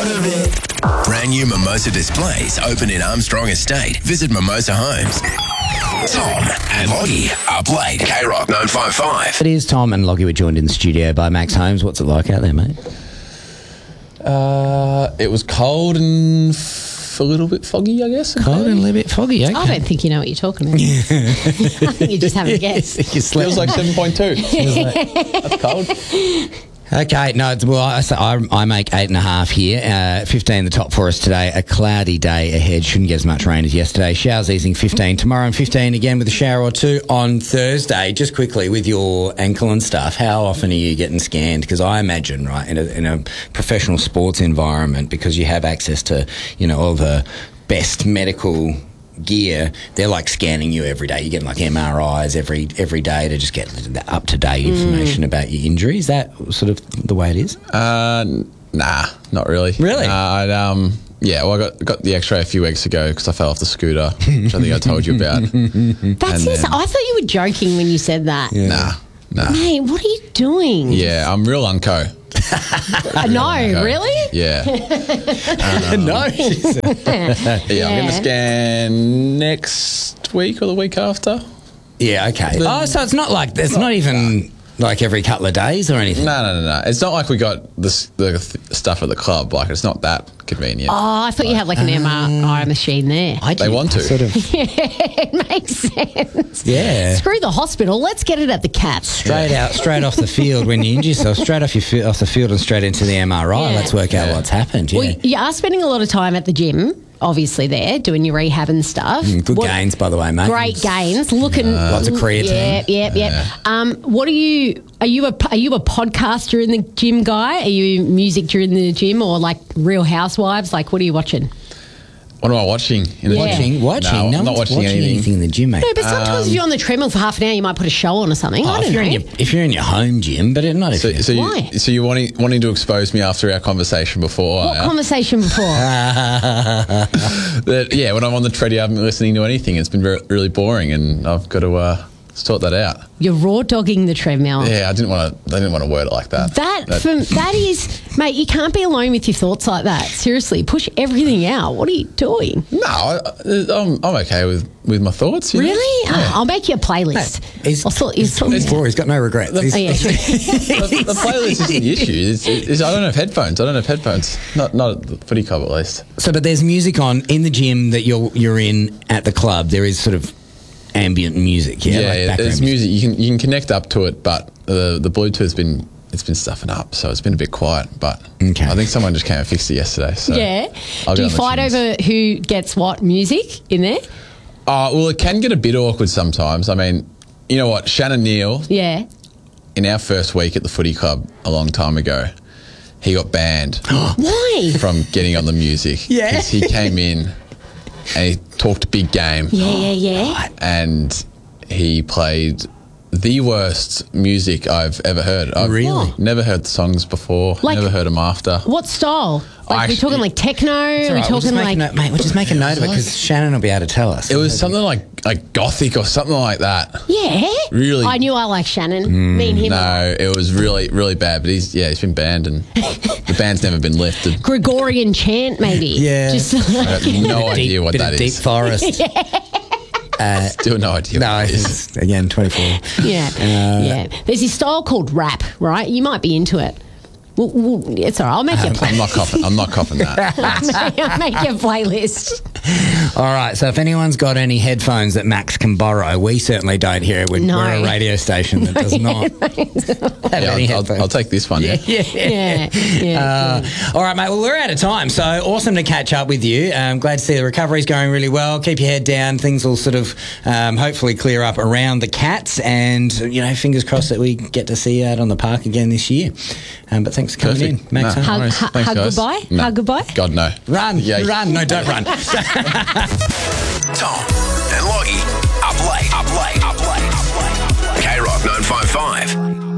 out of it. Brand new Mimosa displays open in Armstrong Estate. Visit Mimosa Homes. Tom and Loggy up late. K-Rock 955. It is Tom and Loggy. We're joined in the studio by Max Holmes. What's it like out there, mate? It was cold and a little bit foggy, I guess. Cold and a little bit foggy, okay. I don't think you know what you're talking about. I think you just haven't guessed. Feels like 7.2. That's cold. Okay, no, I make 8.5 here. 15 the top for us today. A cloudy day ahead. Shouldn't get as much rain as yesterday. Showers easing 15 tomorrow and 15 again with a shower or two on Thursday. Just quickly, with your ankle and stuff, how often are you getting scanned? Because I imagine, right, in a professional sports environment, because you have access to, all the best medical gear, they're like scanning you every day. You're getting like MRIs every day to just get up-to-date information about your injury. Is that sort of the way it is? Nah, not really. Really? I got the X-ray a few weeks ago because I fell off the scooter, which I think I told you about. That's insane. I thought you were joking when you said that. Yeah. Nah. Mate, what are you doing? Yeah, I'm real unco. No, really? Yeah. No. I'm going to scan next week or the week after. Yeah, okay. So it's not like, it's not even like every couple of days or anything? No. It's not like we got the stuff at the club. Like, it's not that convenient. Oh, I thought you had like an MRI machine there. They want to. Sort of. Yeah, it makes sense. Yeah. Screw the hospital. Let's get it at the Cats. Straight off the field when you injure yourself, straight off the field and straight into the MRI. Yeah. Let's work out what's happened. Yeah. Well, you are spending a lot of time at the gym, obviously there, doing your rehab and stuff. Good gains, by the way, mate. Great gains. Looking lots of creatine. Yeah. What are you a podcaster in the gym guy? Are you music during the gym or like Real Housewives? Like, what are you watching? What am I watching? Watching? No, I'm not watching anything in the gym, mate. No, but sometimes if you're on the treadmill for half an hour, you might put a show on or something. I don't know. If you're in your home gym, but not if you're... Why? So you're wanting to expose me after our conversation before? What conversation before? When I'm on the treadmill, I haven't been listening to anything. It's been really boring, and I've got to sort that out. You're raw dogging the treadmill. Yeah, I didn't want to word it like that. That is, mate, you can't be alone with your thoughts like that. Seriously, push everything out. What are you doing? No, I'm okay with my thoughts. Really? Yeah. I'll make you a playlist. He's poor. He's got no regrets. The playlist isn't the issue. I don't have headphones. Not at the footy club, at least. So, but there's music on in the gym that you're in at the club. There is sort of ambient music, there's music. You can connect up to it, but the Bluetooth's been stuffing up, so it's been a bit quiet. But okay. I think someone just came and fixed it yesterday. So do you fight over who gets what music in there? Well, it can get a bit awkward sometimes. I mean, you know what, Shannon Neal. Yeah. In our first week at the footy club a long time ago, he got banned. Why? From getting on the music. Yeah. Because he came in and he talked a big game. Yeah. And he played the worst music I've ever heard. I've Really? never heard the songs before, never heard them after. What style? Like, we're talking like techno? We're talking like... Mate, we'll just make a note of it because Shannon will be able to tell us. It was something like gothic or something like that. Yeah? Really? I knew I liked Shannon. Me and him. No, it was really, really bad. But he's been banned and the ban's never been lifted. Gregorian chant, maybe. Yeah. Just I have no idea what that is. Deep forest. Still no idea what it is. Again, 24. Yeah. There's this style called rap, right? You might be into it. It's all right. I'll make you a playlist. I'm not copping that. I'll make you a playlist. All right. So if anyone's got any headphones that Max can borrow, we certainly don't here. We're a radio station that does not have any headphones. I'll take this one. Yeah. All right, mate. Well, we're out of time. So awesome to catch up with you. Glad to see the recovery's going really well. Keep your head down. Things will sort of hopefully clear up around the Cats, and fingers crossed that we get to see you out on the park again this year. But thanks for coming in, Max. Hug goodbye. No. Hug goodbye. God, no. Run. No, don't run. Tom and Loggy up late. K-Rock 955.